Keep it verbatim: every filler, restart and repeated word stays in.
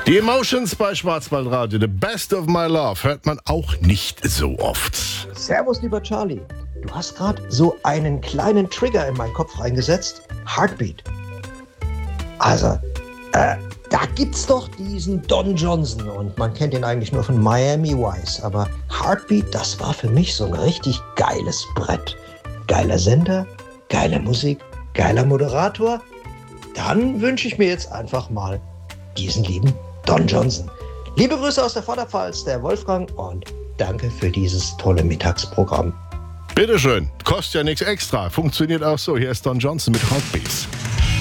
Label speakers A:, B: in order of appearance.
A: Die Emotions bei Schwarzwaldradio, the best of my love, hört man auch nicht so oft.
B: Servus, lieber Charlie. Du hast gerade so einen kleinen Trigger in meinen Kopf reingesetzt. Heartbeat. Also, äh, da gibt's doch diesen Don Johnson und man kennt ihn eigentlich nur von Miami Vice. Aber Heartbeat, das war für mich so ein richtig geiles Brett. Geiler Sender, geile Musik, geiler Moderator. Dann wünsche ich mir jetzt einfach mal diesen lieben Don Johnson. Liebe Grüße aus der Vorderpfalz, der Wolfgang, und danke für dieses tolle Mittagsprogramm.
A: Bitteschön, kostet ja nichts extra, funktioniert auch so. Hier ist Don Johnson mit Heartbeats.